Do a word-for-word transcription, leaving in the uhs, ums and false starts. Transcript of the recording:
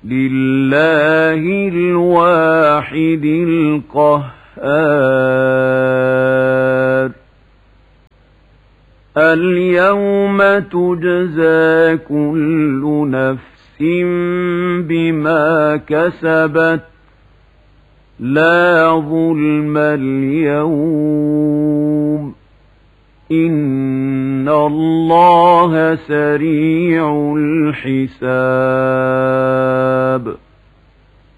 لله الواحد القهار. اليوم تجزى كل نفس بما كسبت لا ظلم اليوم إن الله سريع الحساب.